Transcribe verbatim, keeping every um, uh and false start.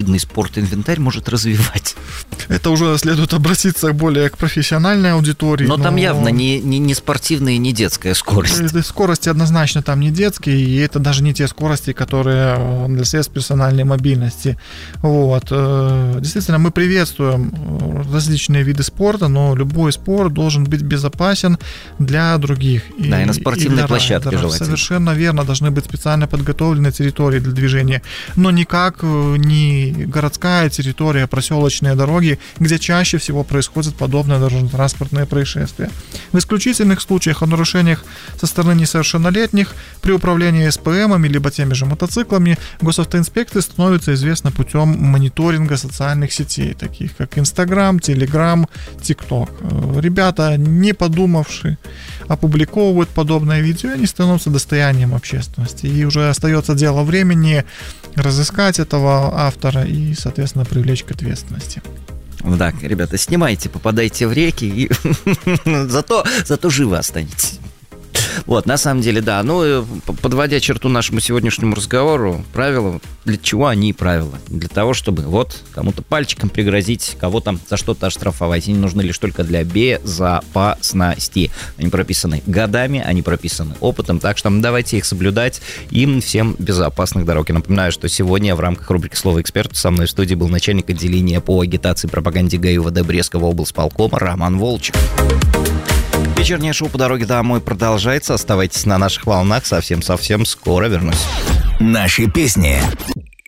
подобный спортинвентарь может развивать? Это уже следует обратиться более к профессиональной аудитории. Но, но... там явно не, не, не спортивная и не детская скорость. Скорости однозначно там не детские, и это даже не те скорости, которые для средств персональной мобильности. Вот. Действительно, мы приветствуем различные виды спорта, но любой спорт должен быть безопасен для других. Да, и, и на спортивной и площадке райдеров. Желательно. Совершенно верно, должны быть специально подготовленные территории для движения, но никак не городская территория, проселочные дороги, где чаще всего происходят подобные дорожно-транспортные происшествия. В исключительных случаях о нарушениях со стороны несовершеннолетних при управлении СПМами либо теми же мотоциклами госавтоинспекции становятся известны путем мониторинга социальных сетей, таких как Инстаграм, Телеграм, ТикТок. Ребята, не подумавши, опубликовывают подобное видео, они становятся достоянием общественности. И уже остается дело времени разыскать этого автора и, соответственно, привлечь к ответственности. Да, ребята, снимайте, попадайте в реки, и зато, зато живы останетесь. Вот, на самом деле, да. Ну, подводя черту нашему сегодняшнему разговору, правила, для чего они правила? Для того, чтобы вот кому-то пальчиком пригрозить, кого-то за что-то оштрафовать. Они нужны лишь только для безопасности. Они прописаны годами, они прописаны опытом, так что давайте их соблюдать. Им всем безопасных дорог. Я напоминаю, что сегодня в рамках рубрики «Слово эксперта» со мной в студии был начальник отделения по агитации и пропаганде ГАИ-УВД Брестского облсполкома Роман Волчек. Вечернее шоу «По дороге домой» продолжается. Оставайтесь на наших волнах. Совсем-совсем скоро вернусь. Наши песни.